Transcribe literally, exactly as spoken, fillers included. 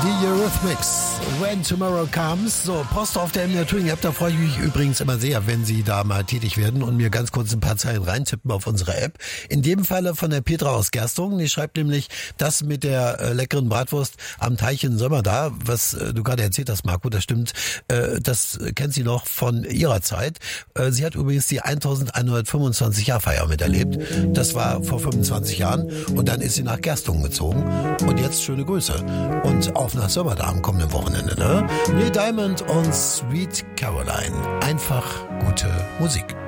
Die Eurythmics, When Tomorrow Comes. So, Post auf der M D R Touring App, da freue ich mich übrigens immer sehr, wenn Sie da mal tätig werden und mir ganz kurz ein paar Zeilen reintippen auf unsere App. In dem Falle von der Petra aus Gerstungen, die schreibt nämlich, das mit der äh, leckeren Bratwurst am Teich in Sommer da, was äh, du gerade erzählt hast, Marco, das stimmt, äh, das kennt sie noch von ihrer Zeit. Äh, sie hat übrigens die elfhundertfünfundzwanzig Jahr Feier miterlebt. Das war vor fünfundzwanzig Jahren und dann ist sie nach Gerstungen gezogen und jetzt schöne Grüße. Und auf nach Sömmerda am kommenden Wochenende, ne? Neil Diamond und Sweet Caroline. Einfach gute Musik.